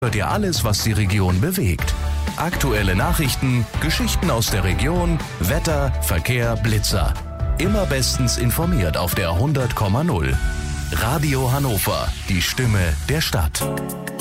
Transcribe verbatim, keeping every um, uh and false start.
hört ihr alles, was die Region bewegt. Aktuelle Nachrichten, Geschichten aus der Region, Wetter, Verkehr, Blitzer. Immer bestens informiert auf der hundert Komma null. Radio Hannover, die Stimme der Stadt.